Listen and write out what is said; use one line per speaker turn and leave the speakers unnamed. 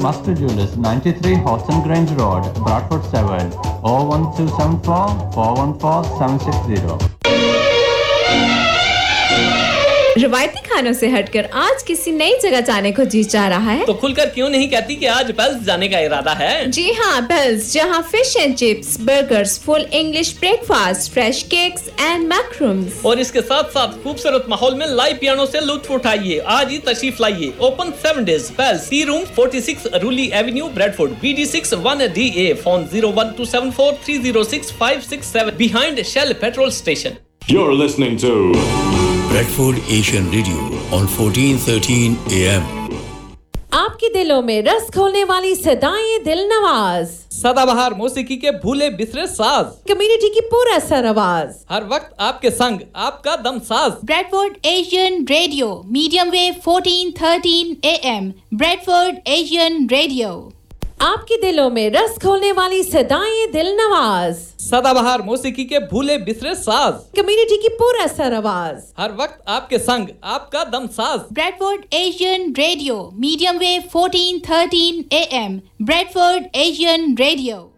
Master Jewelers, 93 Horton Grange Road, Bradford 7, 01274 414 760.
रवायती खानों से हटकर आज किसी नई जगह जाने को जी चाह रहा है
तो खुलकर क्यों नहीं कहती कि आज पेल्स जाने का इरादा है।
जी हाँ, पेल्स, जहाँ fish and chips, burgers, full English breakfast, fresh cakes and मैक्रूम्स
और इसके साथ साथ खूबसूरत माहौल में लाइव पियानो से लुत्फ उठाइए। आज ही तशरीफ लाइए। Open 7 days। Pails, T room 46 रूली Avenue, Bradford, BD6 1DA। Phone 01274 306 567 behind Shell petrol station.
You're listening to
Bradford Asian Radio on 1413 AM.
आपके दिलों में रस खोलने वाली सदाएं दिल नवाज,
सदाबहार मौसीकी के भूले बिसरे साज,
कम्युनिटी की पूरा सर आवाज,
हर वक्त आपके संग, आपका दम साज।
Bradford Asian Radio, medium wave 1413 AM. Bradford Asian Radio.
आपके दिलों में रस खोलने वाली सदाएं दिल नवाज,
सदाबहार मौसीकी के भूले बिसरे साज,
कम्युनिटी की पूरा सर आवाज,
हर वक्त आपके संग, आपका दम साज।
Bradford Asian Radio, medium wave 1413 AM. Bradford Asian Radio.